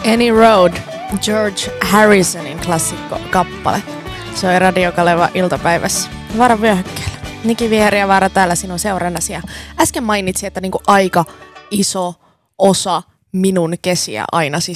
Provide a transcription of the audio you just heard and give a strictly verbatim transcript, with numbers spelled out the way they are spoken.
Any Road, George Harrisonin klassikko-kappale. Se on Radio Kaleva iltapäivässä. Vaara vyöhykkeellä. Niki Vieri ja Vaara täällä sinun seurannasi. Ja äsken mainitsin, että niinku aika iso osa minun kesiä aina siis